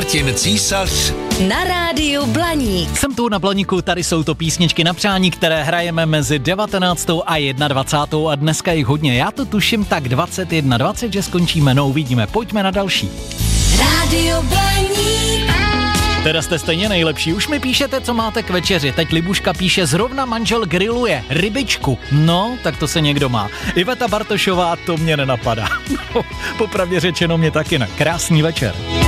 Martin Císař na rádiu Blaník. Jsem tu na Blaníku, tady jsou to písničky na přání, které hrajeme mezi 19. a 21. a dneska jich hodně. Já to tuším tak 21:20, že skončíme, no uvidíme. Pojďme na další. Rádio Blaník. Teda jste stejně nejlepší, už mi píšete, co máte k večeři. Teď Libuška píše, zrovna manžel grilluje rybičku. No, tak to se někdo má. Iveta Bartošová, to mě nenapadá. Popravdě řečeno mě taky ne. Krásný večer.